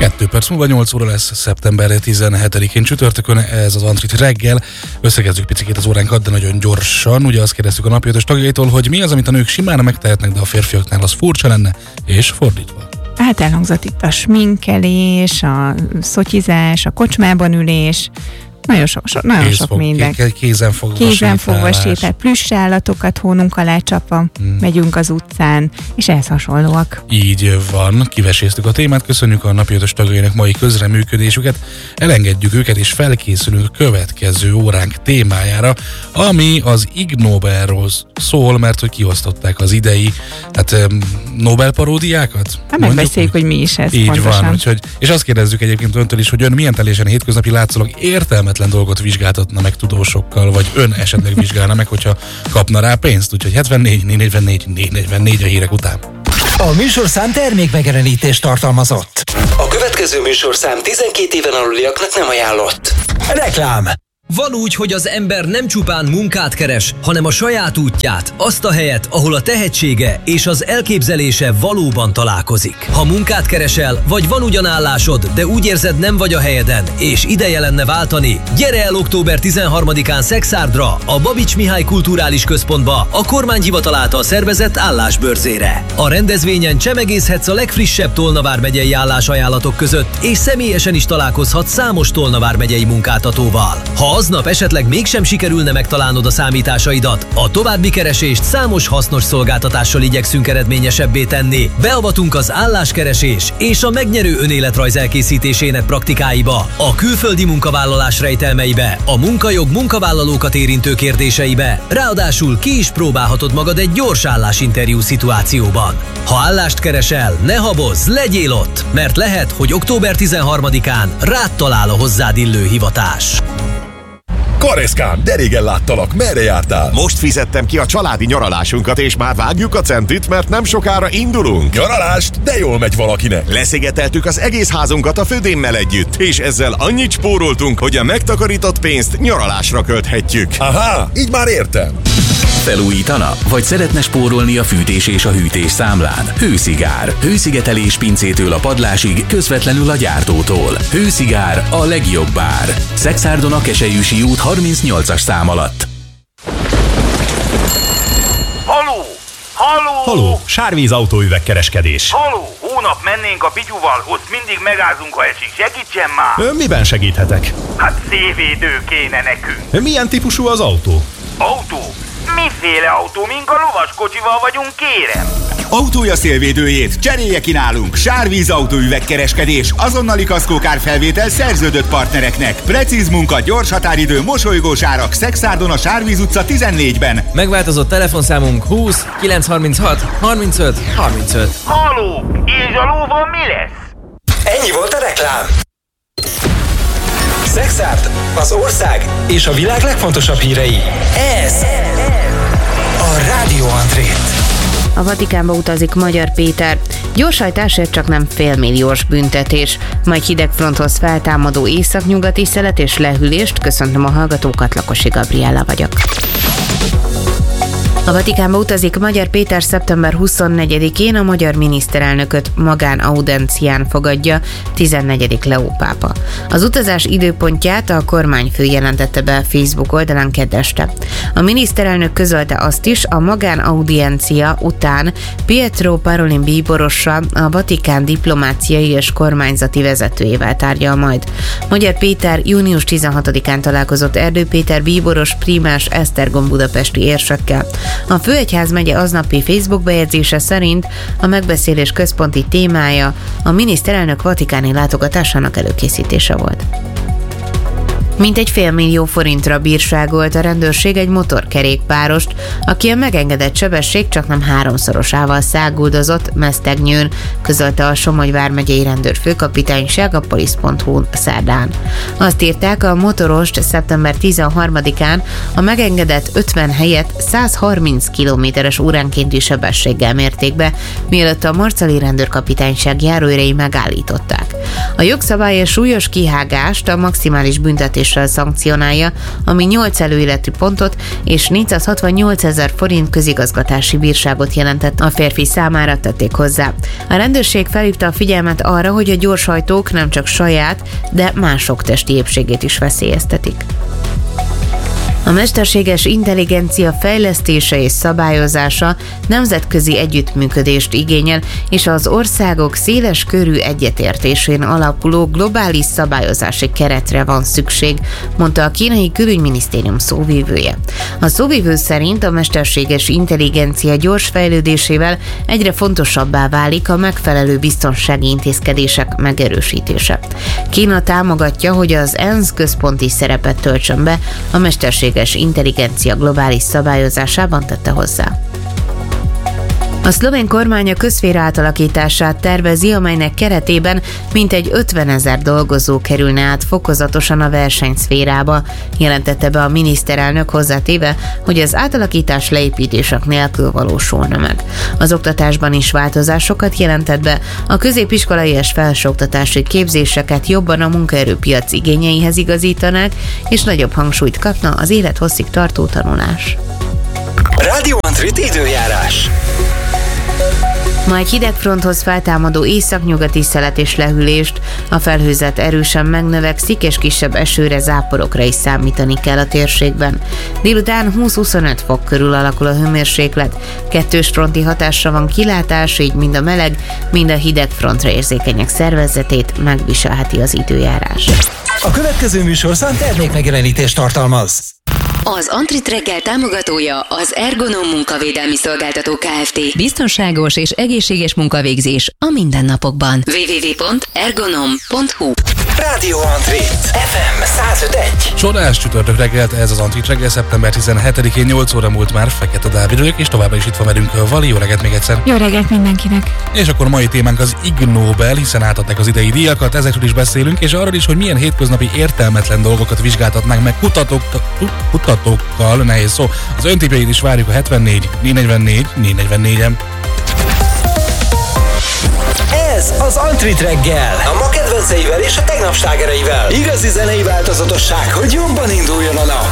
2 perc múlva 8 óra lesz, szeptember 17-én csütörtökön, ez az Antrit reggel. Összekezdjük picikét az óránkat, de nagyon gyorsan. Ugye azt kérdeztük a napi 5-ös tagjaitól, hogy mi az, amit a nők simán megtehetnek, de a férfiaknál az furcsa lenne, és fordítva. Hát elhangzott itt a sminkelés, a szotyizás, a kocsmában ülés, nagyon sok minden. Kézenfogva sétál, plüss állatokat hónunk alá csapva, megyünk az utcán, és ehhez hasonlóak. Így van, kiveséztük a témát, köszönjük a napi 5-ös tagjainak mai közreműködésüket, elengedjük őket, és felkészülünk a következő óránk témájára, ami az Ig Nobelról szól, mert hogy kiosztották az idei Nobel-paródiákat. Hát megbeszéljük, hogy mi is ez így pontosan. Van, úgyhogy, és azt kérdezzük egyébként öntől is, hogy ön milyen teljesen hétköznapi látszólag értelmetlen dolgot vizsgáltatna meg tudósokkal, vagy ön esetleg vizsgálna meg, hogyha kapna rá pénzt. Úgyhogy 74 444 444 a hírek után. A műsorszám termékmegjelenítést tartalmazott. A következő műsorszám 12 éven aluliaknak nem ajánlott. Reklám. Van úgy, hogy az ember nem csupán munkát keres, hanem a saját útját, azt a helyet, ahol a tehetsége és az elképzelése valóban találkozik. Ha munkát keresel, vagy van ugyan állásod, de úgy érzed, nem vagy a helyeden, és ideje lenne váltani, gyere el október 13-án Szexárdra, a Babics Mihály Kulturális Központba, a kormányhivatal által szervezett állásbörzére. A rendezvényen csemegészhetsz a legfrissebb Tolna vármegyei állásajánlatok között, és személyesen is találkozhatsz számos Tolna vármegyei munkáltatóval. Ha aznap esetleg mégsem sikerülne megtalálnod a számításaidat, a további keresést számos hasznos szolgáltatással igyekszünk eredményesebbé tenni. Beavatunk az álláskeresés és a megnyerő önéletrajz elkészítésének praktikáiba, a külföldi munkavállalás rejtelmeibe, a munkajog munkavállalókat érintő kérdéseibe, ráadásul ki is próbálhatod magad egy gyors állásinterjú szituációban. Ha állást keresel, ne habozz, legyél ott, mert lehet, hogy október 13-án rád talál a hozzád illő hivatás. Kareszkám, de régen láttalak, merre jártál? Most fizettem ki a családi nyaralásunkat, és már vágjuk a centit, mert nem sokára indulunk. Nyaralást? De jól megy valakinek. Leszigeteltük az egész házunkat a födémmel együtt, és ezzel annyit spóroltunk, hogy a megtakarított pénzt nyaralásra költhetjük. Aha, így már értem. Felújítana? Vagy szeretne spórolni a fűtés és a hűtés számlán? Hőszigár. Hőszigetelés pincétől a padlásig, közvetlenül a gyártótól. Hőszigár, a legjobb ár. Szexárdon a Keselyűsi út 38-as szám alatt. Haló! Haló! Sárvíz autóüvegkereskedés. Haló! Hónap mennénk a Pityuval, ott mindig megázunk, ha esik. Segítsen már! Miben segíthetek? Hát szélvédő kéne nekünk. Milyen típusú az autó? Autó? Miféle autó? Mink a lovaskocsival vagyunk, kérem? Autója szélvédőjét cserélje ki nálunk. Sárvíz autóüvegkereskedés, azonnali kaszkókárfelvétel szerződött partnereknek. Precíz munka, gyors határidő, mosolygós árak. Szexárdon a Sárvíz utca 14-ben. Megváltozott telefonszámunk 20 936 35 35. Haló! És a lóval mi lesz? Ennyi volt a reklám. Szexárd, az ország és a világ legfontosabb hírei. Ez a Rádió Antrit. A Vatikánba utazik Magyar Péter. Gyorshajtásért csak nem félmilliós büntetés. Majd hidegfronthoz feltámadó északnyugati szelet és lehűlést. Köszöntöm a hallgatókat, Lakosi Gabriella vagyok. A Vatikánba utazik Magyar Péter szeptember 24-én, a magyar miniszterelnököt magánaudencián fogadja 14. Leó pápa. Az utazás időpontját a kormányfő jelentette be a Facebook oldalán kedd este. A miniszterelnök közölte azt is, a magánaudiencia után Pietro Parolin bíborossal, a Vatikán diplomáciai és kormányzati vezetőjével tárgyal majd. Magyar Péter június 16-án találkozott Erdő Péter bíboros Prímás Esztergom budapesti érsekkel. A Főegyházmegye aznapi Facebook bejegyzése szerint a megbeszélés központi témája a miniszterelnök vatikáni látogatásának előkészítése volt. Mintegy $500 000 bírságolt a rendőrség egy motorkerékpárost, aki a megengedett sebesség csaknem 3-szorosával száguldozott Mesztegnyőn, közölte a Somogy vármegyei rendőrfőkapitányság a polisz.hu-n szerdán. Azt írták, a motorost szeptember 13-án a megengedett 50 helyett 130 km/h óránkénti sebességgel mérték be, mielőtt a marcali rendőrkapitányság járóőrei megállították. A jogszabály a súlyos kihágást a maximális büntetéssel szankcionálja, ami 8 előéletű pontot és 468 000 forint közigazgatási bírságot jelentett a férfi számára, tették hozzá. A rendőrség felhívta a figyelmet arra, hogy a gyorshajtók nem csak saját, de mások testi épségét is veszélyeztetik. A mesterséges intelligencia fejlesztése és szabályozása nemzetközi együttműködést igényel, és az országok széles körű egyetértésén alapuló globális szabályozási keretre van szükség, mondta a kínai külügyminisztérium szóvivője. A szóvivő szerint a mesterséges intelligencia gyors fejlődésével egyre fontosabbá válik a megfelelő biztonsági intézkedések megerősítése. Kína támogatja, hogy az ENSZ központi szerepet töltsön be a mesterséges intelligencia globális szabályozásában, tette hozzá. A szlovén kormány a közszféra átalakítását tervezi, amelynek keretében mintegy 50 000 dolgozó kerülne át fokozatosan a versenyszférába, jelentette be a miniszterelnök, hozzátéve, hogy az átalakítás leépítések nélkül valósulna meg. Az oktatásban is változásokat jelentett be, a középiskolai és felsőoktatási képzéseket jobban a munkaerőpiac igényeihez igazítanák, és nagyobb hangsúlyt kapna az élethosszig tartó tanulás. Radio Antrit időjárás. Ma egy hideg fronthoz feltámadó északnyugati szelet és lehűlést, a felhőzet erősen megnövekszik, és kisebb esőre, záporokra is számítani kell a térségben. Délután 20-25 fok körül alakul a hőmérséklet, kettős fronti hatásra van kilátás, így mind a meleg, mind a hideg frontra érzékenyek szervezetét megviselheti az időjárás. A következő műsorszám termékmegjelenítést tartalmaz. Az Antrit reggel támogatója az Ergonom munkavédelmi szolgáltató Kft. Biztonságos és egészséges munkavégzés a mindennapokban. www.ergonom.hu. Rádió Antrit FM 105.1. Csodás csütörtök reggelt, ez az Antrit reggel, szeptember 17-én 8 óra múlt már, Fekete Dávid vagyok, és továbbra is itt van velünk Vali. Jó reggelt még egyszer. Jó reggelt mindenkinek. És akkor mai témánk az Ig Nobel, hiszen átadták az idei díjakat, ezekről is beszélünk, és arról is, hogy milyen hétköznapi értelmetlen dolgokat vizsgáltatnánk meg kutatókkal, nehéz szó. Az öntippjeit is várjuk a 74 444 444-en. Ez az Antrit reggel, a ma kedvenceivel és a tegnap slágereivel. Igazi zenei változatosság, hogy jobban induljon a nap.